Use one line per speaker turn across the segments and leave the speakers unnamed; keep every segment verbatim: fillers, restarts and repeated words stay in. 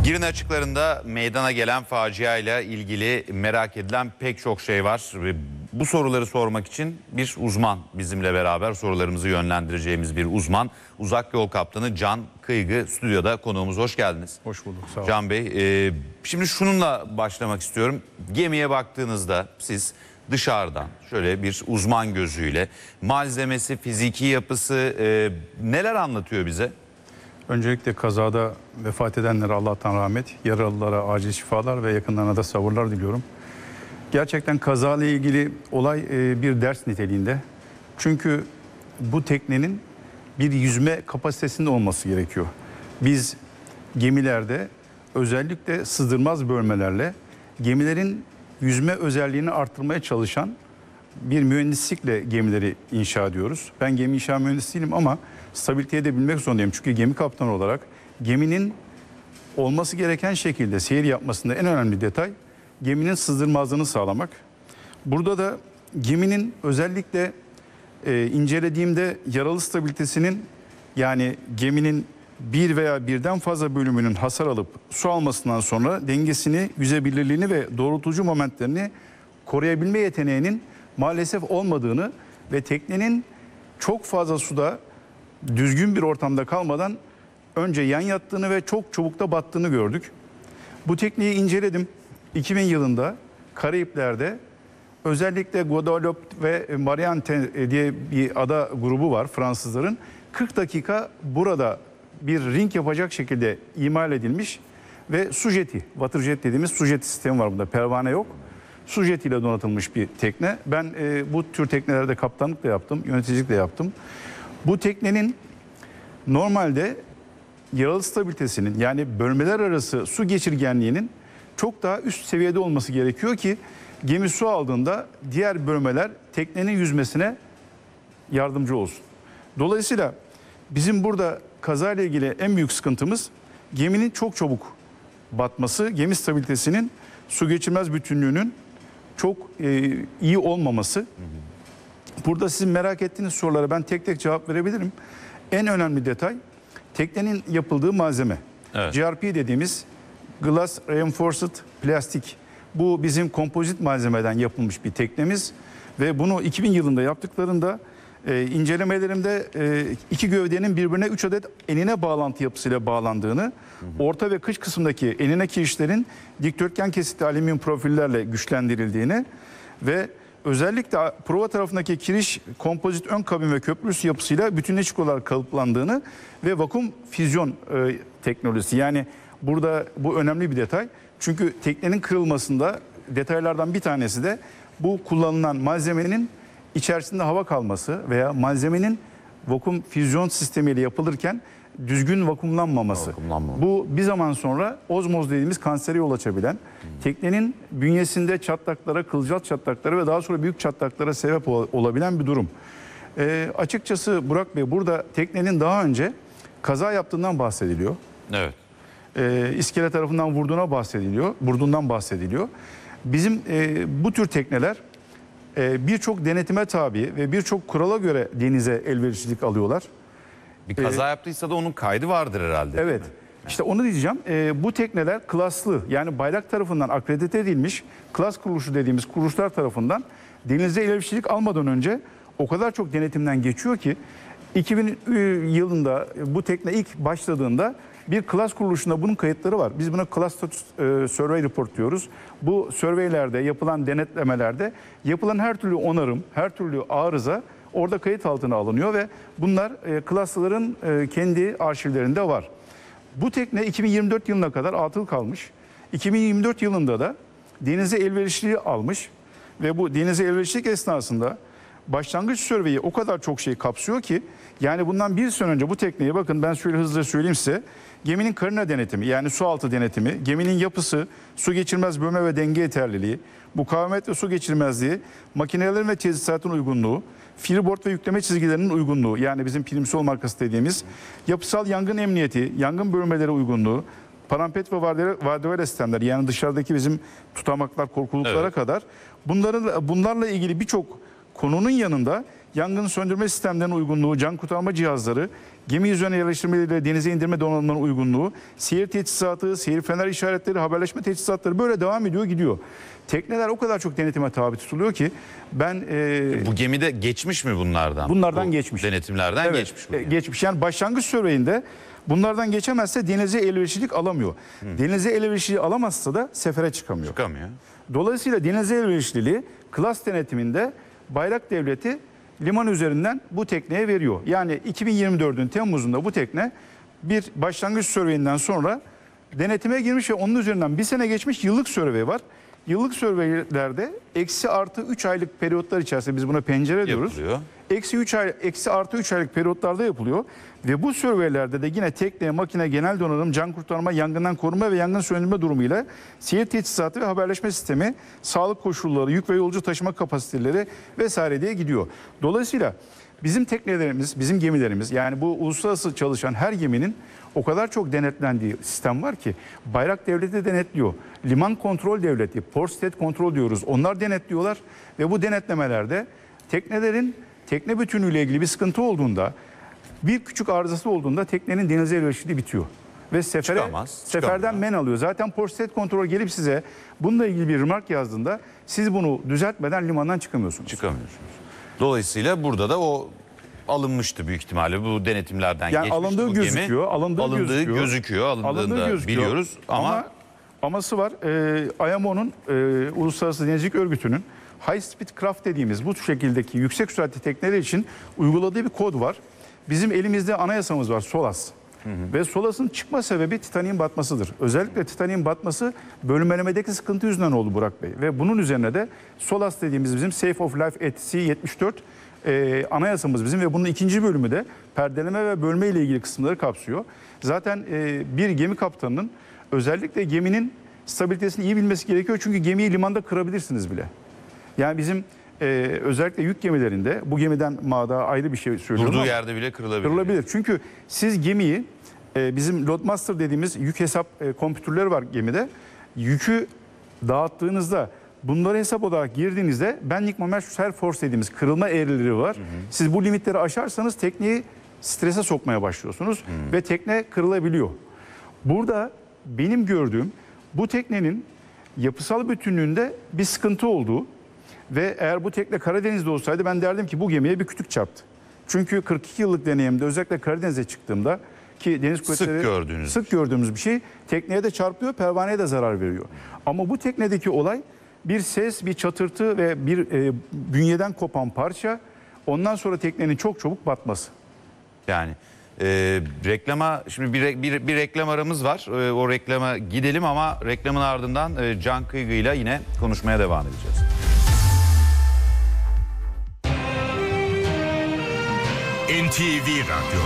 Girne açıklarında meydana gelen faciayla ilgili merak edilen pek çok şey var. Ve bu soruları sormak için bir uzman bizimle beraber, sorularımızı yönlendireceğimiz bir uzman. Uzak Yol Kaptanı Can Kıygı stüdyoda konuğumuz. Hoş geldiniz.
Hoş bulduk. Sağ olun.
Can Bey, e, şimdi şununla başlamak istiyorum. Gemiye baktığınızda siz dışarıdan şöyle bir uzman gözüyle malzemesi, fiziki yapısı e, neler anlatıyor bize?
Öncelikle kazada vefat edenlere Allah'tan rahmet, yaralılara acil şifalar ve yakınlarına da sabırlar diliyorum. Gerçekten kazayla ilgili olay e, bir ders niteliğinde. Çünkü bu teknenin bir yüzme kapasitesinde olması gerekiyor. Biz gemilerde özellikle sızdırmaz bölmelerle gemilerin yüzme özelliğini arttırmaya çalışan bir mühendislikle gemileri inşa ediyoruz. Ben gemi inşa mühendisi değilim ama stabiliteyi de bilmek zorundayım. Çünkü gemi kaptanı olarak geminin olması gereken şekilde seyir yapmasında en önemli detay geminin sızdırmazlığını sağlamak. Burada da geminin özellikle e, incelediğimde yaralı stabilitesinin, yani geminin bir veya birden fazla bölümünün hasar alıp su almasından sonra dengesini, yüzebilirliğini ve doğrultucu momentlerini koruyabilme yeteneğinin maalesef olmadığını ve teknenin çok fazla suda düzgün bir ortamda kalmadan önce yan yattığını ve çok çabuk da battığını gördük. Bu tekneyi inceledim. iki bin yılında Karayipler'de özellikle Guadeloupe ve Mariante diye bir ada grubu var Fransızların. kırk dakika burada bir ring yapacak şekilde imal edilmiş ve su jeti, water jet dediğimiz su jeti sistemi var burada. Pervane yok. Su jetiyle donatılmış bir tekne. Ben e, bu tür teknelerde kaptanlık da yaptım, yöneticilik de yaptım. Bu teknenin normalde yaralı stabilitesinin, yani bölmeler arası su geçirgenliğinin çok daha üst seviyede olması gerekiyor ki gemi su aldığında diğer bölmeler teknenin yüzmesine yardımcı olsun. Dolayısıyla bizim burada kazayla ilgili en büyük sıkıntımız geminin çok çabuk batması, gemi stabilitesinin, su geçirmez bütünlüğünün çok e, iyi olmaması. Burada sizin merak ettiğiniz sorulara ben tek tek cevap verebilirim. En önemli detay teknenin yapıldığı malzeme.
Evet.
G R P dediğimiz Glass Reinforced Plastik. Bu bizim kompozit malzemeden yapılmış bir teknemiz ve bunu iki bin yılında yaptıklarında e, incelemelerimde e, iki gövdenin birbirine üç adet enine bağlantı yapısıyla bağlandığını, hı hı. orta ve kıç kısımdaki enine kirişlerin dikdörtgen kesitli alüminyum profillerle güçlendirildiğini ve özellikle prova tarafındaki kiriş kompozit ön kabin ve köprüsü yapısıyla bütünleşik olarak kalıplandığını ve vakum füzyon e, teknolojisi. Yani burada bu önemli bir detay. Çünkü teknenin kırılmasında detaylardan bir tanesi de bu kullanılan malzemenin içerisinde hava kalması veya malzemenin vakum füzyon sistemiyle yapılırken düzgün vakumlanmaması. Vakumlanmaması. Bu bir zaman sonra ozmoz dediğimiz kansere yol açabilen, hmm. teknenin bünyesinde çatlaklara, kılcal çatlaklara ve daha sonra büyük çatlaklara sebep olabilen bir durum. E, açıkçası Burak Bey, burada teknenin daha önce kaza yaptığından bahsediliyor.
Evet.
E, iskele tarafından vurduğuna bahsediliyor, vurduğundan bahsediliyor. Bizim e, bu tür tekneler e, birçok denetime tabi ve birçok kurala göre denize elverişlilik alıyorlar.
Bir kaza ee, yaptıysa da onun kaydı vardır herhalde.
Evet. İşte onu diyeceğim. E, bu tekneler klaslı, yani bayrak tarafından akredite edilmiş klas kuruluşu dediğimiz kuruluşlar tarafından denize elverişlilik almadan önce o kadar çok denetimden geçiyor ki iki bin yılında bu tekne ilk başladığında bir klas kuruluşunda bunun kayıtları var. Biz buna Class Status e, Survey Report diyoruz. Bu surveylerde, yapılan denetlemelerde yapılan her türlü onarım, her türlü arıza orada kayıt altına alınıyor ve bunlar e, klasların e, kendi arşivlerinde var. Bu tekne iki bin yirmi dört yılına kadar atıl kalmış. iki bin yirmi dört yılında da denize elverişliliği almış ve bu denize elverişlilik esnasında başlangıç surveyi o kadar çok şey kapsıyor ki, yani bundan bir sene önce bu tekneye bakın, ben şöyle hızlıca söyleyeyim size. Geminin karina denetimi, yani su altı denetimi, geminin yapısı, su geçirmez bölme ve denge yeterliliği, mukavemet ve su geçirmezliği, makinelerin ve tesisatın uygunluğu, freeboard ve yükleme çizgilerinin uygunluğu, yani bizim Primsol markası dediğimiz, yapısal yangın emniyeti, yangın bölmeleri uygunluğu, parampet ve vardivela sistemleri, yani dışarıdaki bizim tutamaklar, korkuluklara evet. kadar bunların bunlarla ilgili birçok konunun yanında yangın söndürme sistemlerinin uygunluğu, can kurtarma cihazları, gemi üzerine yerleştirmeleriyle denize indirme donanımlarının uygunluğu, seyir teçhizatı, seyir fener işaretleri, haberleşme teçhizatları böyle devam ediyor gidiyor. Tekneler o kadar çok denetime tabi tutuluyor ki ben... E,
Bu gemide geçmiş mi bunlardan?
Bunlardan
Bu
geçmiş.
Denetimlerden
evet,
geçmiş. Bu
e, geçmiş. Yani başlangıç sürveyinde bunlardan geçemezse denize elverişlilik alamıyor. Hı. Denize elverişliliği alamazsa da sefere çıkamıyor.
Çıkamıyor.
Dolayısıyla denize elverişliliği klas denetiminde bayrak devleti liman üzerinden bu tekneye veriyor. Yani iki bin yirmi dördün Temmuz'unda bu tekne bir başlangıç sürveyinden sonra denetime girmiş ve onun üzerinden bir sene geçmiş yıllık sürvey var. Yıllık sürveylerde eksi artı üç aylık periyotlar içerisinde biz buna pencere diyoruz.
Yapılıyor.
Eksi üç ay, eksi artı üç aylık periyotlarda yapılıyor. Ve bu sürveylerde de yine tekne, makine, genel donanım, can kurtarma, yangından koruma ve yangın söndürme durumuyla seyir teçhizatı ve haberleşme sistemi, sağlık koşulları, yük ve yolcu taşıma kapasiteleri vesaire diye gidiyor. Dolayısıyla bizim teknelerimiz, bizim gemilerimiz, yani bu uluslararası çalışan her geminin o kadar çok denetlendiği sistem var ki bayrak devleti denetliyor. Liman kontrol devleti, port state kontrol diyoruz. Onlar denetliyorlar ve bu denetlemelerde teknelerin tekne bütünlüğüyle ilgili bir sıkıntı olduğunda, bir küçük arızası olduğunda teknenin denize erişimi bitiyor. Ve sefere,
Çıkamaz,
seferden
çıkamıyor.
men alıyor. Zaten port state kontrol gelip size bununla ilgili bir remark yazdığında siz bunu düzeltmeden limandan çıkamıyorsunuz.
Çıkamıyorsunuz. Dolayısıyla burada da o alınmıştı büyük ihtimalle. Bu denetimlerden
Yani
geçmişti
alındığı
bu
gözüküyor,
gemi.
alındığı,
alındığı
gözüküyor.
gözüküyor. Alındığını
Alındığı
da
gözüküyor.
biliyoruz ama,
ama aması var. Ee, I M O'nun e, Uluslararası Denizcilik Örgütü'nün high speed craft dediğimiz bu şekildeki yüksek süratli tekneler için uyguladığı bir kod var. Bizim elimizde anayasamız var, SOLAS. Hı hı. Ve SOLAS'ın çıkma sebebi Titanik'in batmasıdır. Özellikle Titanik'in batması bölünmelemedeki sıkıntı yüzünden oldu Burak Bey. Ve bunun üzerine de SOLAS dediğimiz bizim Safe of Life at Sea yetmiş dört e, anayasamız bizim ve bunun ikinci bölümü de perdeleme ve bölme ile ilgili kısımları kapsıyor. Zaten e, bir gemi kaptanının özellikle geminin stabilitesini iyi bilmesi gerekiyor. Çünkü gemiyi limanda kırabilirsiniz bile. Yani bizim e, özellikle yük gemilerinde, bu gemiden mağda ayrı bir şey söylüyorum
durduğu
ama
yerde bile kırılabilir.
Kırılabilir. Çünkü siz gemiyi, e, bizim Loadmaster dediğimiz yük hesap e, kompütürleri var gemide. Yükü dağıttığınızda, bunları hesap olarak girdiğinizde bending moment shear force dediğimiz kırılma eğrileri var. Hı hı. Siz bu limitleri aşarsanız tekneyi strese sokmaya başlıyorsunuz. Hı. Ve tekne kırılabiliyor. Burada benim gördüğüm bu teknenin yapısal bütünlüğünde bir sıkıntı olduğu ve eğer bu tekne Karadeniz'de olsaydı ben derdim ki bu gemiye bir kütük çarptı. Çünkü kırk iki yıllık deneyimde özellikle Karadeniz'e çıktığımda ki deniz kuvvetleri
sık gördüğünüz,
sık gördüğümüz bir şey, tekneye de çarpıyor, pervaneye de zarar veriyor. Ama bu teknedeki olay bir ses, bir çatırtı ve bir e, bünyeden kopan parça, ondan sonra teknenin çok çabuk batması.
Yani e, reklama şimdi bir, bir, bir reklam aramız var. E, o reklama gidelim ama reklamın ardından e, Can Kıygı'yla yine konuşmaya devam edeceğiz.
N T V Radyo.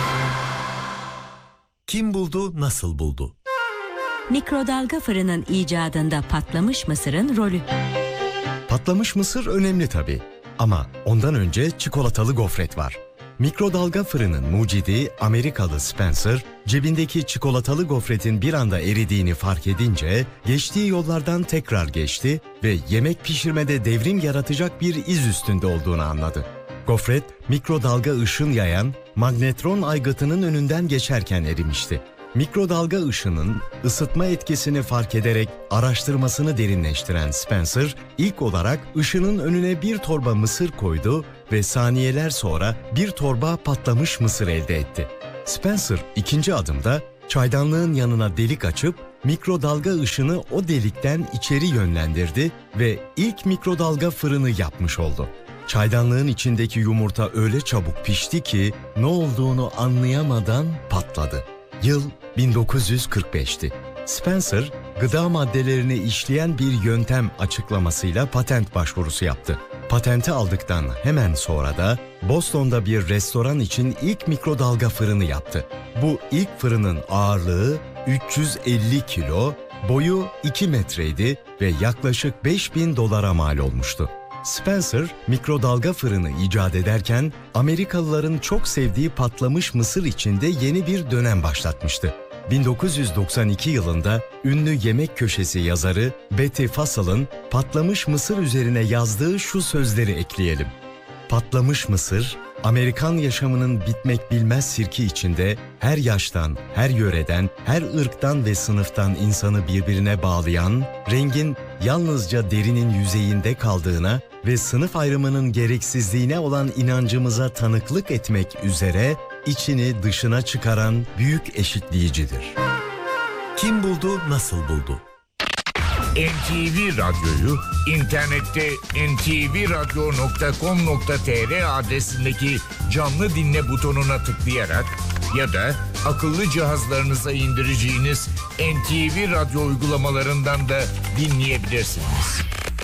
Kim buldu, nasıl buldu?
Mikrodalga fırının icadında patlamış mısırın rolü.
Patlamış mısır önemli tabii. Ama ondan önce çikolatalı gofret var. Mikrodalga fırının mucidi Amerikalı Spencer, cebindeki çikolatalı gofretin bir anda eridiğini fark edince geçtiği yollardan tekrar geçti ve yemek pişirmede devrim yaratacak bir iz üstünde olduğunu anladı. Gofret, mikrodalga ışın yayan magnetron aygıtının önünden geçerken erimişti. Mikrodalga ışının ısıtma etkisini fark ederek araştırmasını derinleştiren Spencer, ilk olarak ışının önüne bir torba mısır koydu ve saniyeler sonra bir torba patlamış mısır elde etti. Spencer ikinci adımda çaydanlığın yanına delik açıp mikrodalga ışını o delikten içeri yönlendirdi ve ilk mikrodalga fırını yapmış oldu. Çaydanlığın içindeki yumurta öyle çabuk pişti ki ne olduğunu anlayamadan patladı. Yıl bin dokuz yüz kırk beşti. Spencer, gıda maddelerini işleyen bir yöntem açıklamasıyla patent başvurusu yaptı. Patenti aldıktan hemen sonra da Boston'da bir restoran için ilk mikrodalga fırını yaptı. Bu ilk fırının ağırlığı üç yüz elli kilo, boyu iki metreydi ve yaklaşık beş bin dolara mal olmuştu. Spencer, mikrodalga fırını icat ederken Amerikalıların çok sevdiği patlamış mısır içinde yeni bir dönem başlatmıştı. bin dokuz yüz doksan iki yılında ünlü yemek köşesi yazarı Betty Fassel'ın patlamış mısır üzerine yazdığı şu sözleri ekleyelim. Patlamış mısır, Amerikan yaşamının bitmek bilmez sirki içinde her yaştan, her yöreden, her ırktan ve sınıftan insanı birbirine bağlayan, rengin yalnızca derinin yüzeyinde kaldığına ve sınıf ayrımının gereksizliğine olan inancımıza tanıklık etmek üzere içini dışına çıkaran büyük eşitleyicidir.
Kim buldu, nasıl buldu?
N T V Radyo'yu internette en te ve radyo nokta com nokta te er adresindeki canlı dinle butonuna tıklayarak ya da akıllı cihazlarınıza indireceğiniz N T V Radyo uygulamalarından da dinleyebilirsiniz.